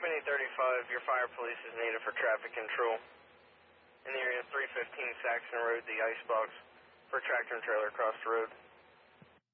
Company 35, your fire police is needed for traffic control. In the area of 315 Saxon Road, the icebox for a tractor and trailer across the road.